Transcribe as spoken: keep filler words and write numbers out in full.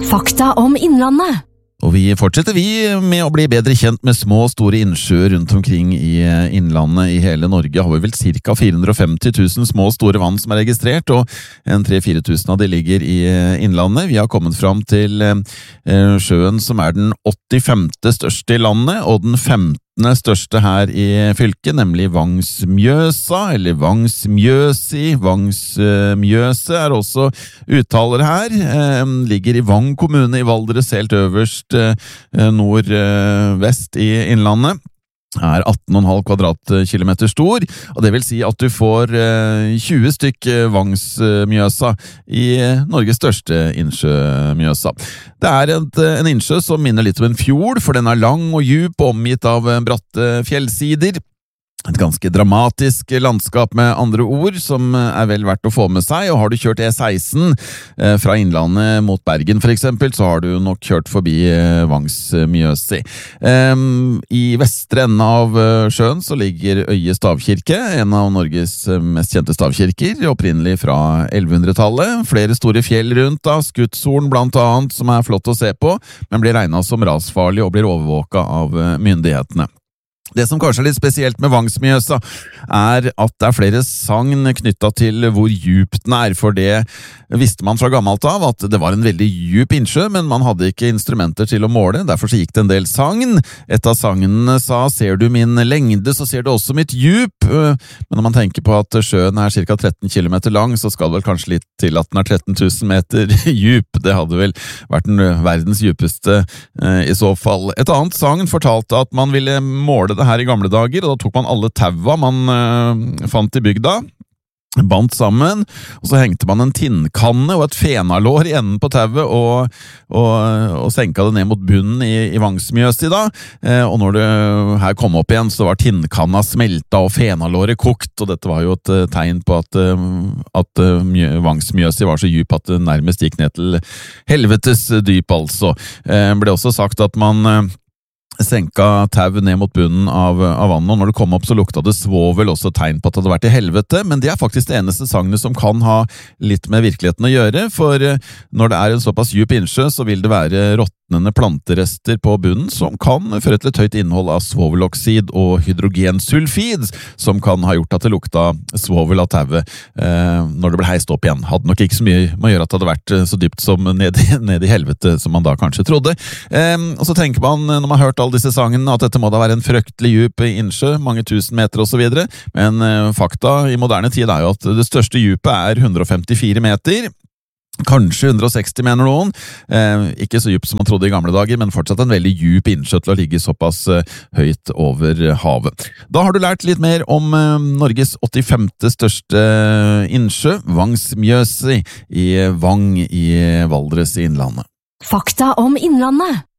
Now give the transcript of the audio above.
Fakta om Innlandet. Og vi fortsetter vi med å bli bedre kjent med små og store innsjøer rundt omkring i innlandet i hele Norge. Har vi vel ca. fire hundre og femti tusen små og store vann som er registrert, og en tre til fire tusen av de ligger i innlandet. Vi har kommet fram til sjøen som er den åttifemte største i landet, og den femtende største her i fylket, nemlig Vangsmjøsa, eller Vangsmjøsi. Vangsmjøse er også uttaler her. Ligger i Vang kommune i Valdres, helt øverst nordvest i innlandet. Er atten komma fem kvadratkilometer stor, og det vil si at du får tjue stykk Vangsmjøsa i Norges største innsjø, Mjøsa. Det er et, en innsjø som minner litt om en fjord, for den er lang og djup og omgitt av bratte fjellsider. Et ganske dramatisk landskap med andre ord, som er vel verdt å få med seg, og har du kjørt E seksten fra Innlandet mot Bergen for eksempel, så har du nok kjørt forbi Vangsmjøsi. I vestre ende av sjøen så ligger Øye stavkirke, en av Norges mest kjente stavkirker, opprinnelig fra ellevehundretallet. Flere store fjell rundt da, Skutshorn blant annet, som er flott å se på, men blir regnet som rasfarlig og blir overvåket av myndighetene. Det som kanskje er litt spesielt med Vangsmjøsa er at det er flere sagn knyttet til hvor djupt den er, for det visste man fra gammelt av at det var en veldig djup innsjø, men man hadde ikke instrumenter til å måle, derfor så gikk det en del sagn. Et av sagnene sa, ser du min lengde, så ser du også mitt djup, men når man tenker på at sjøen er ca. tretten kilometer lang, så skal det vel kanskje litt til at den er tretten tusen meter djup. Det hadde vel vært den verdens djupeste i så fall. Et annet sagn fortalte at man ville måle det her i gamle dager, og da tok man alle taua man øh, fant i bygda, bandt sammen, og så hengte man en tinnkanne og et fenalår i enden på tauet og, og, og senka det ned mot bunnen i, i Vangsmjøsi da, eh, og når det her kom opp igjen, så var tinnkanna smelta og fenalåret kokt, og dette var jo et uh, tegn på at, uh, at uh, Vangsmjøsi var så djup at det nærmest gikk ned til helvetes dyp altså. Eh, ble også sagt at man uh, senka tau ned mot bunnen av, av vannet, og når det kom opp så lukta det svovel, også tegn på at det hadde vært i helvete, men det er faktisk det eneste sagnet som kan ha litt med virkeligheten å gjøre, for når det er en såpass djup innsjø, så vil det være råtnende planterester på bunnen, som kan føre til et høyt innhold av svoveloksid og hydrogensulfid, som kan ha gjort at det lukta svovel av tauet eh, når det ble heist opp igjen. Hadde nok ikke så mye med å gjøre at det hadde vært så dypt som ned i, ned i helvete, som man da kanskje trodde. Eh, og så tenker man, når man har hørt alle disse sangene, at dette må da være en fryktelig djup innsjø, mange tusen meter og så videre, men eh, fakta i moderne tid er jo at det største djupet er hundre og femtifire meter, kanskje hundre og seksti mener noen, eh, ikke så djup som man trodde i gamle dager, men fortsatt en veldig djup innsjø til å ligge såpass eh, høyt over havet. Da har du lært litt mer om eh, Norges åttifemte største innsjø, Vangsmjøsi i Vang i Valdres i Innlandet. Fakta om Innlandet.